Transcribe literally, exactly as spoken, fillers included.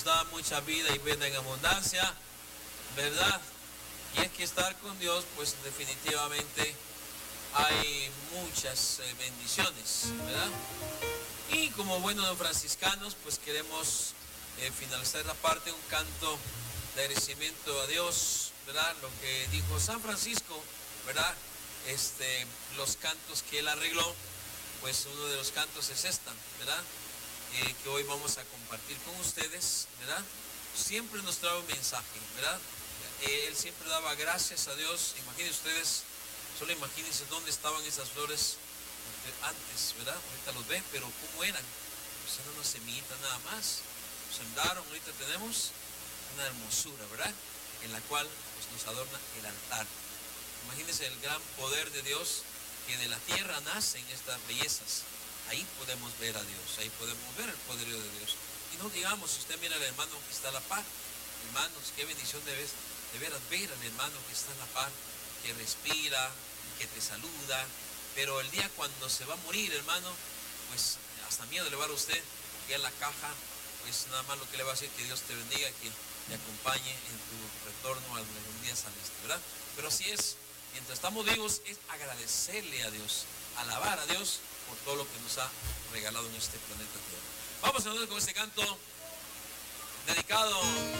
Da mucha vida y vida en abundancia, ¿verdad? Y es que estar con Dios, pues definitivamente hay muchas eh, bendiciones, ¿verdad? Y como buenos franciscanos, pues queremos eh, finalizar la parte, un canto de agradecimiento a Dios, ¿verdad? Lo que dijo San Francisco, ¿verdad? Este, los cantos que él arregló, pues uno de los cantos es esta, ¿verdad? Eh, que hoy vamos a compartir con ustedes, ¿verdad? Siempre nos trae un mensaje, ¿verdad? Eh, él siempre daba gracias a Dios. Imagínense ustedes, solo imagínense dónde estaban esas flores antes, ¿verdad? Ahorita los ven, pero ¿cómo eran? Pues eran una semillita nada más. Sembraron, ahorita tenemos una hermosura, ¿verdad? En la cual pues, nos adorna el altar. Imagínense el gran poder de Dios, que de la tierra nacen estas bellezas. Ahí podemos ver a Dios, ahí podemos ver el poderío de Dios. Y no digamos, si usted mira al hermano que está a la par, hermanos, qué bendición debes de veras ver al hermano que está a la par, que respira, que te saluda, pero el día cuando se va a morir, hermano, pues hasta miedo le va a dar a usted, que a la caja, pues nada más lo que le va a decir, que Dios te bendiga, que te acompañe en tu retorno al día celeste, ¿verdad? Pero así es, mientras estamos vivos, es agradecerle a Dios, alabar a Dios por todo lo que nos ha regalado en este planeta Tierra. Vamos a ver con este canto dedicado